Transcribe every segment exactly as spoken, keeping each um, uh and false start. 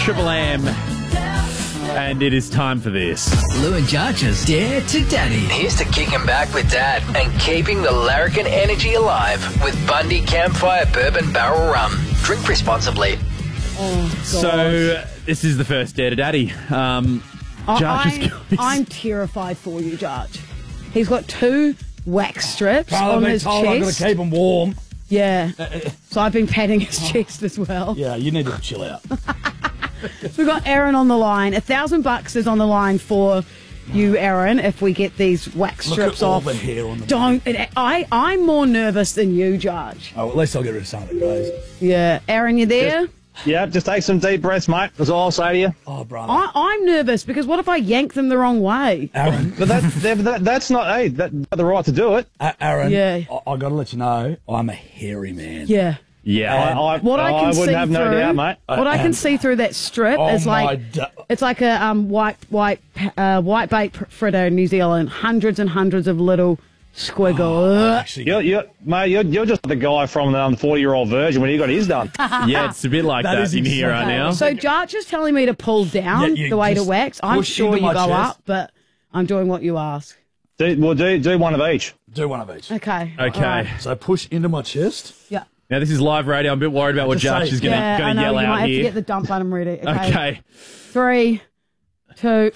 Triple M. And it is time for this. Lou and Jarch's Dare to Daddy. Here's to kicking back with Dad and keeping the larrikin energy alive with Bundy Campfire Bourbon Barrel Rum. Drink responsibly. Oh, God. So, this is the first Dare to Daddy. Um, Jarch is I'm, going- I'm terrified for you, Jarch. He's got two wax strips Carl, on I've his been told I've got chest. to keep him warm. Yeah. So I've been patting his chest as well. Yeah, you need to chill out. So we've got Aaron on the line. A thousand bucks is on the line for you, Aaron, if we get these wax Look strips at all off. the hair on the Don't. It, I, I'm more nervous than you, Jarch. Oh, at least I'll get rid of some of the greys. Yeah. Aaron, you there? Yeah, just take some deep breaths, mate. That's all I'll say to you. Oh, brother. I, I'm nervous because what if I yank them the wrong way? Aaron. But that, that, that, that's not, hey, that, you've got the right to do it. Uh, Aaron, Yeah. I, I got to let you know, I'm a hairy man. Yeah. Yeah. I, I, What I can I wouldn't see have no through, doubt, mate. what I can see through that strip Oh, is my like da- it's like a um white white uh, white bait fritter in New Zealand. Hundreds and hundreds of little squiggles. Oh, Actually, You're, you're, mate, you're, you're just the guy from the um, forty-year-old virgin when he got his done. Yeah, it's a bit like That that, is in here right exactly- now. So Jarch is telling me to pull down Yeah, you the way to just wax. I'm push sure into you my go chest. up, but I'm doing what you ask. Do, we'll do, do one of each. do one of each. Okay. Okay. All right. So push into my chest. Yeah. Now, this is live radio. I'm a bit worried about what Just Jarch say- is going Yeah, to I know. yell You out might have here. to get the dump button ready. Okay. Okay. Three, two.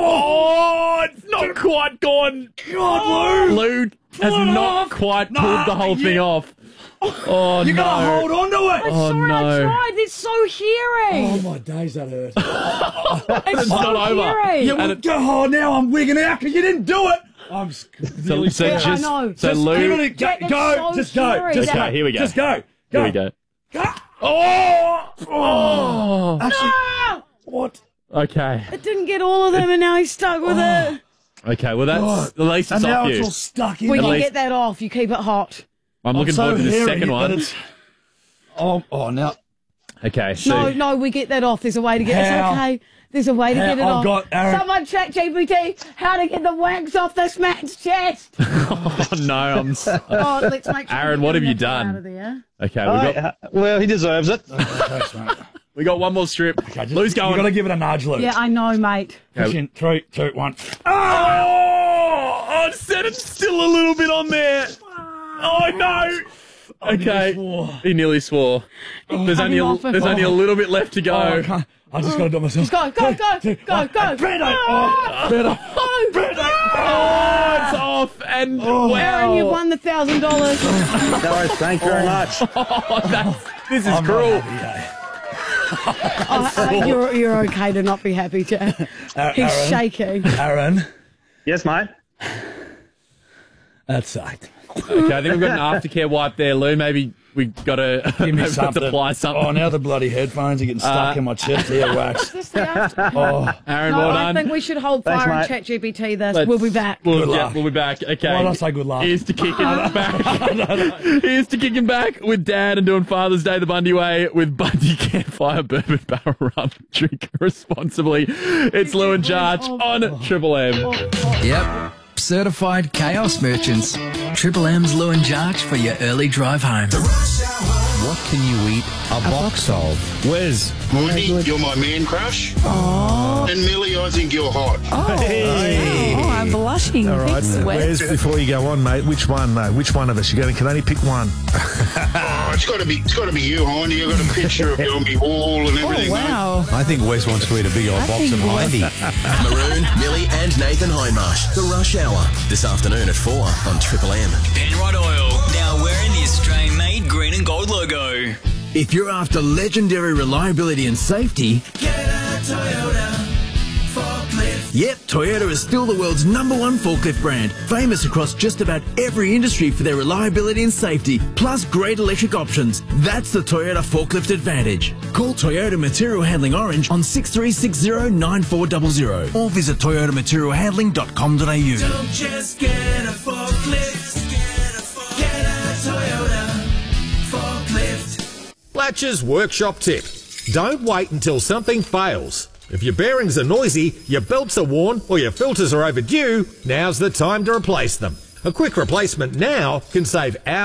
Oh, it's not quite gone. God, Lou! Lou has Pull it not off. quite No, pulled the whole you- thing off. Oh, You no. got to hold on to it. I'm Oh, sorry, I no. tried. It's so hairy. Oh, my days, that hurt. it's It's so not over. hairy. You And would go, oh, now I'm wigging out because you didn't do it. I'm s- So, really so Yeah, I just, know. so Just Lou. give it a go. Jack, it's go. so Just go. hairy. Just Okay, go. here we go. Just go. Go. Here we go. Go. Oh! Oh! Actually, Ah! what? Okay. It didn't get all of them, and now he's stuck with it. Okay, well, that's God. at least it's And now off it's you. all stuck in. We At can least- get that off. You keep it hot. I'm looking I'm so forward to the hairy second that one. it's- Oh, oh, now. Okay, so No, no, we get that off. There's a way to get How? It's okay. There's a way to How? get it I've off. got Aaron- Someone check G P T how to get the wax off this man's chest. oh no, I'm. s- Oh, let's make sure Aaron, we what get have you that done? Out of there. Okay, Oh, we got uh, well, he deserves it. Thanks, mate. we got one more strip. Okay, just, Lou's you got to going. give it a nudge, Lou. Yeah, I know, mate. Push in. Three, two, one. Oh, I said it's still a little bit on there. Oh no. Okay, swore. he nearly swore. There's only a, off it. there's only a little bit left to go. Oh, I, can't. I just got to do it myself. Go, go, go, Two, go, one. go. Better. Ah! Oh, better. Oh, Oh, it's off, and Oh. wow. Aaron, you've won the thousand dollars. No, thank you very much. Oh, that's, this is I'm not cruel. happy, eh? Oh, you're you're okay to not be happy, Jack. Uh, He's Aaron, shaking. Aaron, Yes, mate. that sucked. Okay, I think we've got an aftercare wipe there, Lou. Maybe we got to Give me maybe have something. to apply something. Oh, now the bloody headphones are getting stuck Uh, in my chest here, wax. Just the after- Oh, Aaron, No, well I done. think we should hold Thanks, fire and mate. chat G P T this. Let's- We'll be back. We'll, Good yeah, luck. we'll be back. Okay. Why did I say good luck? Here's to kicking back. Here's to kicking back with Dad and doing Father's Day the Bundy way with Bundy Campfire Bourbon Barrel Rum. Drink responsibly. It's Lou and Jarch on Triple M. Yep. Certified chaos merchants. Triple M's Lou and Jarch for your early drive home. What can you eat a, box of? Where's Woody, you're my man crush. Oh. And Millie, I think you're hot. Oh, I'm blushing. all right? Thanks, Wes. Where's before you go on, mate? Which one though? Which one of us? You can only pick one. Oh, it's got to be, it's got to be you, Hindy. You've got a picture of you on my wall and everything. Oh, wow. I think Wes wants to eat a big old I box think of Wes- Hindy. Maroon, Millie and Nathan Hindmarsh. The Rush Hour. This afternoon at four on Triple M. Penrod Oil, now wearing the Australian-made green and gold logo. If you're after legendary reliability and safety, Get a Toyota forklift. yep, Toyota is still the world's number one forklift brand, famous across just about every industry for their reliability and safety, plus great electric options. That's the Toyota Forklift Advantage. Call Toyota Material Handling Orange on six three six zero nine four zero zero or visit toyota material handling dot com dot a u. Don't just get a forklift. Get a Toyota forklift. Latches Workshop tip. Don't wait until something fails. If your bearings are noisy, your belts are worn, or your filters are overdue, now's the time to replace them. A quick replacement now can save hours and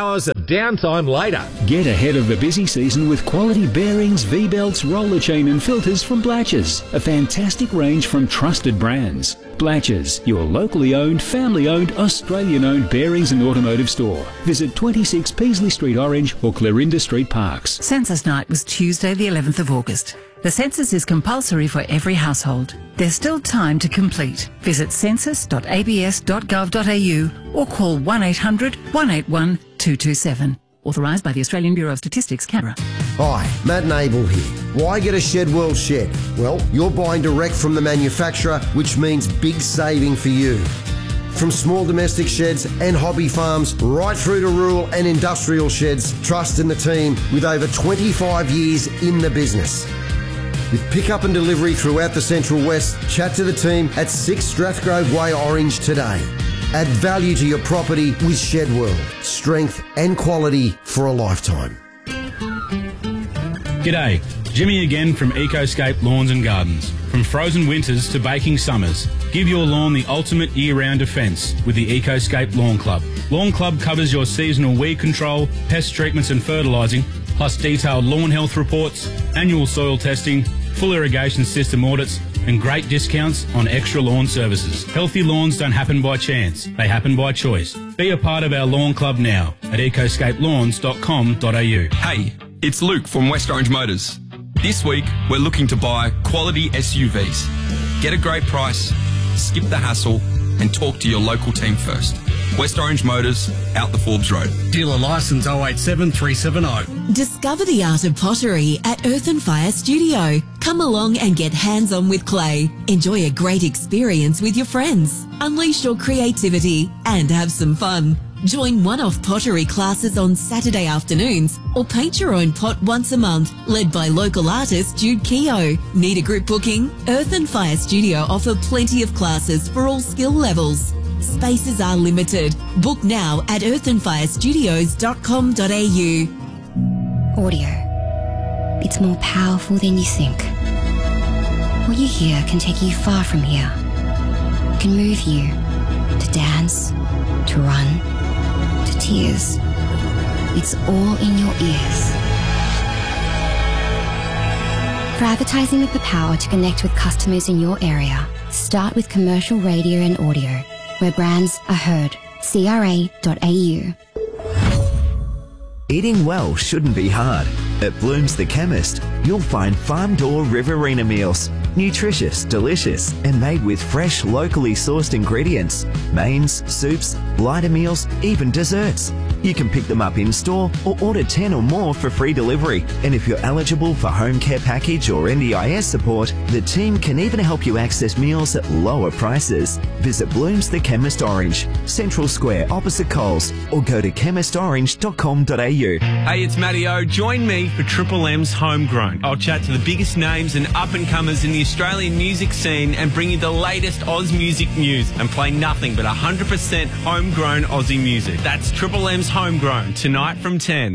downtime later. Get ahead of the busy season with quality bearings, V-belts, roller chain and filters from Blatches. A fantastic range from trusted brands. Blatches, your locally owned, family-owned, Australian-owned bearings and automotive store. Visit twenty-six Peasley Street Orange or Clarinda Street Parks. Census night was Tuesday the eleventh of August. The census is compulsory for every household. There's still time to complete. Visit census dot a b s dot gov dot a u or call one eight hundred, one eight one, two two seven. Authorised by the Australian Bureau of Statistics, Canberra. Hi, Matt Nable here. Why get a Shed World shed? Well, you're buying direct from the manufacturer, which means big saving for you. From small domestic sheds and hobby farms, right through to rural and industrial sheds, trust in the team with over twenty-five years in the business. With pickup and delivery throughout the Central West, chat to the team at six Strathgrove Way Orange today. Add value to your property with Shed World. Strength and quality for a lifetime. G'day, Jimmy again from Ecoscape Lawns and Gardens. From frozen winters to baking summers, give your lawn the ultimate year-round defence with the Ecoscape Lawn Club. Lawn Club covers your seasonal weed control, pest treatments and fertilising, plus detailed lawn health reports, annual soil testing, full irrigation system audits, and great discounts on extra lawn services. Healthy lawns don't happen by chance, they happen by choice. Be a part of our lawn club now at ecoscape lawns dot com dot a u. Hey, it's Luke from West Orange Motors. This week, we're looking to buy quality S U Vs. Get a great price, skip the hassle, and talk to your local team first. West Orange Motors, out the Forbes Road. Dealer licence oh eight seven three seven oh. Discover the art of pottery at Earth and Fire Studio. Come along and get hands-on with clay. Enjoy a great experience with your friends. Unleash your creativity and have some fun. Join one-off pottery classes on Saturday afternoons or paint your own pot once a month, led by local artist Jude Keogh. Need a group booking? Earth and Fire Studio offer plenty of classes for all skill levels. Spaces are limited. Book now at earth and fire studios dot com dot a u. Audio. It's more powerful than you think. What you hear can take you far from here. It can move you to dance, to run, to tears. It's all in your ears. For advertising with the power to connect with customers in your area, start with commercial radio and audio, where brands are heard. c r a dot a u. Eating well shouldn't be hard. At Bloom's The Chemist, you'll find farm-door Riverina meals. Nutritious, delicious, and made with fresh, locally sourced ingredients. Mains, soups, lighter meals, even desserts. You can pick them up in-store or order ten or more for free delivery. And if you're eligible for home care package or N D I S support, the team can even help you access meals at lower prices. Visit Bloom's The Chemist Orange, Central Square opposite Coles, or go to chemist orange dot com dot a u. Hey, it's Matty O. Join me for Triple M's Homegrown. I'll chat to the biggest names and up-and-comers in the Australian music scene and bring you the latest Oz music news and play nothing but one hundred percent homegrown Aussie music. That's Triple M's Homegrown, tonight from ten.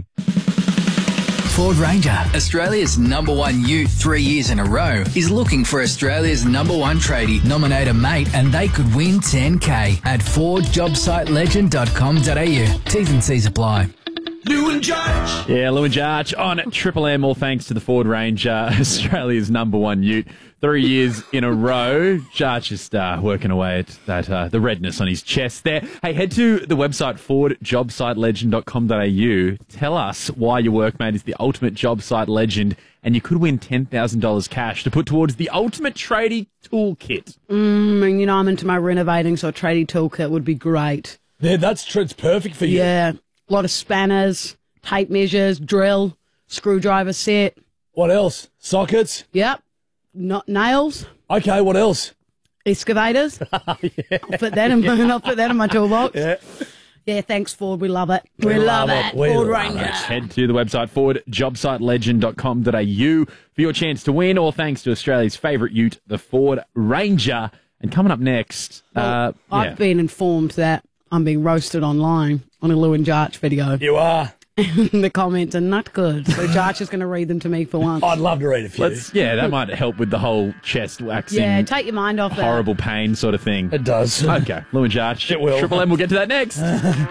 Ford Ranger, Australia's number one ute three years in a row, is looking for Australia's number one tradie. Nominate a mate and they could win ten K at ford job site legend dot com dot a u. T's and C's apply. Lou and Jarch. Yeah, Lou and Jarch on Triple M, all thanks to the Ford Ranger, Australia's number one ute. Three years in a row. Jarch is uh, working away at that uh, the redness on his chest there. Hey, head to the website ford job site legend dot com dot a u. Tell us why your workmate is the ultimate job site legend, and you could win ten thousand dollars cash to put towards the ultimate tradie toolkit. Mm, and you know, I'm into my renovating, so a tradie toolkit would be great. Yeah, that's true. It's perfect for you. Yeah. A lot of spanners, tape measures, drill, screwdriver set. What else? Sockets? Yep. Not nails. Okay, what else? Excavators. yeah. I'll put that in I'll put that in my toolbox. Yeah. Yeah, thanks, Ford. We love it. We, We love, love it. it. We Ford love Ranger. it. Head to the website ford job site legend dot com dot a u for your chance to win, all thanks to Australia's favourite ute, the Ford Ranger. And coming up next, Well, uh, I've yeah. been informed that I'm being roasted online on a Lou and Jarch video. You are. The comments are not good. So Jarch is going to read them to me for once. I'd love to read a few. Let's, yeah, that might help with the whole chest waxing. Yeah, take your mind off it. horrible pain sort of thing. It does. Okay, Lou and Jarch. It will. Triple M, we'll get to that next.